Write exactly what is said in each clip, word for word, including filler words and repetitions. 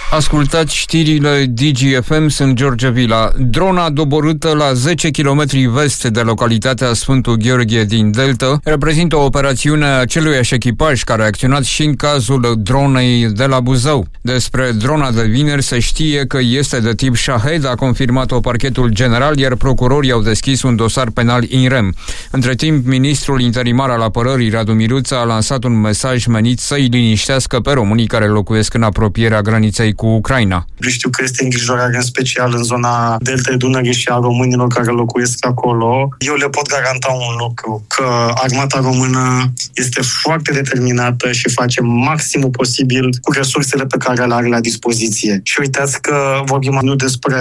Ascultați știrile D G F M, sunt George Vila. Drona doborâtă la zece kilometri vest de localitatea Sfântul Gheorghe din Delta reprezintă o operațiune a aceluiași echipaj care a acționat și în cazul dronei de la Buzău. Despre drona de vineri se știe că este de tip Shahed, a confirmat-o parchetul general, iar procurorii au deschis un dosar penal in rem. Între timp, ministrul interimar al apărării, Radu Miluța, a lansat un mesaj menit să-i liniștească pe românii care locuiesc în apropierea graniței cu Ucraina. Știu că este îngrijorare în special în zona Deltei Dunării și a românilor care locuiesc acolo. Eu le pot garanta un lucru, că armata română este foarte determinată și face maximul posibil cu resursele pe care le are la dispoziție. Și uitați că vorbim nu despre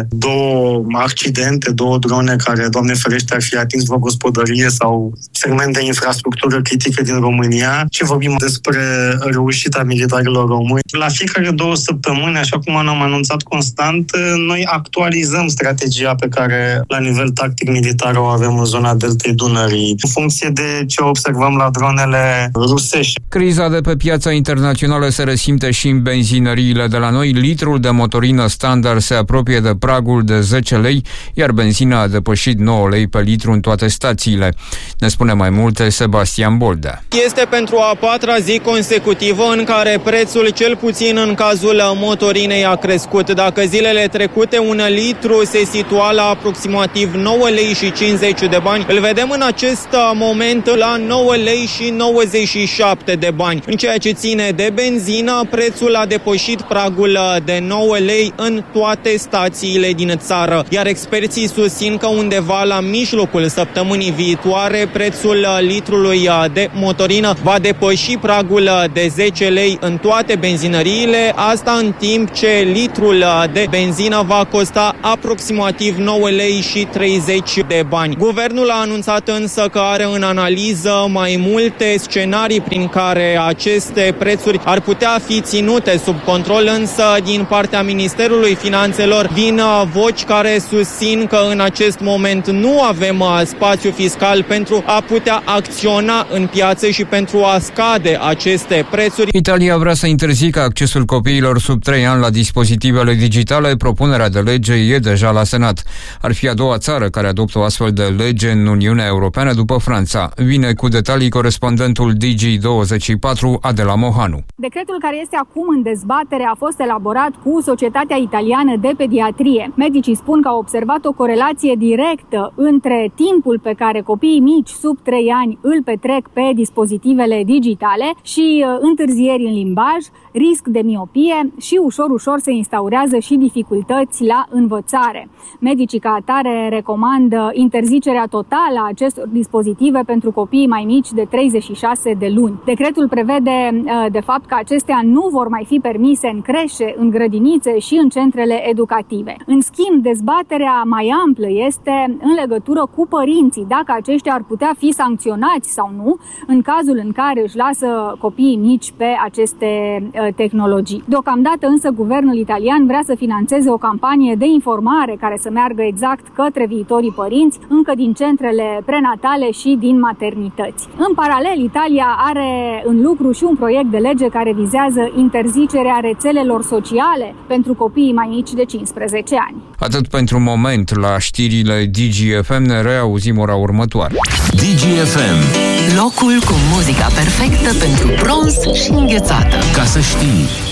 două accidente, două drone care, Doamne ferește, ar fi atins vreo gospodărie sau segment de infrastructură critică din România, ci vorbim despre reușita militarilor români. La fiecare două săptămâni, așa cum am anunțat constant, noi actualizăm strategia pe care la nivel tactic-militar o avem în zona Deltei Dunării, în funcție de ce observăm la dronele rusești. Criza de pe piața internațională se resimte și în benzinăriile de la noi. Litrul de motorină standard se apropie de pragul de zece lei, iar benzina a depășit nouă lei pe litru în toate stațiile. Ne spune mai multe Sebastian Boldea. Este pentru a patra zi consecutivă în care prețul, cel puțin în cazul motorinei, a crescut. Dacă zilele trecute un litru se situa la aproximativ nouă lei și cincizeci de bani, îl vedem în acest moment la nouă lei și nouăzeci și șapte de bani. În ceea ce ține de benzină, prețul a depășit pragul de nouă lei în toate stațiile din țară, iar experții susțin că undeva la mijlocul săptămânii viitoare prețul litrului de motorină va depăși pragul de zece lei în toate benzinăriile, asta în timp ce litrul de benzină va costa aproximativ nouă lei și treizeci de bani. Guvernul a anunțat însă că are în analiză mai multe scenarii prin care aceste prețuri ar putea fi ținute sub control, însă din partea Ministerului Finanțelor vin voci care susțin că în acest moment nu avem spațiu fiscal pentru a putea acționa în piață și pentru a scade aceste prețuri. Italia vrea să interzică accesul copiilor sub trei ani la dispozitivele digitale. Propunerea de lege e deja la Senat. Ar fi a doua țară care adoptă o astfel de lege în Uniunea Europeană după Franța. Vine cu detalii corespondentul D G douăzeci și patru, Adela Mohanu. Decretul care este acum în dezbatere a fost elaborat cu Societatea Italiană de Pediatrie. Medicii spun că au observat o corelație directă între timpul pe care copiii mici sub trei ani îl petrec pe dispozitivele digitale și întârzieri în limbaj, risc de miopie și ușor, ușor se instaurează și dificultăți la învățare. Medicii ca atare recomandă interzicerea totală a acestor dispozitive pentru copiii mai mici de treizeci și șase de luni. Decretul prevede, de fapt, că acestea nu vor mai fi permise în creșe, în grădinițe și în centrele educative. În schimb, dezbaterea mai amplă este în legătură cu părinții, dacă aceștia ar putea fi sancționați sau nu în cazul în care își lasă copiii mici pe aceste tehnologii. Deocamdată însă guvernul italian vrea să financeze o campanie de informare care să meargă exact către viitorii părinți, încă din centrele prenatale și din maternități. În paralel, Italia are în lucru și un proiect de lege care vizează interzicerea rețelelor sociale pentru copiii mai mici de cincisprezece ani. Atât pentru moment. La știrile D G F M ne reauzim ora următoare. D G F M, locul cu muzica perfectă pentru bronz și înghețată. Ca să știi.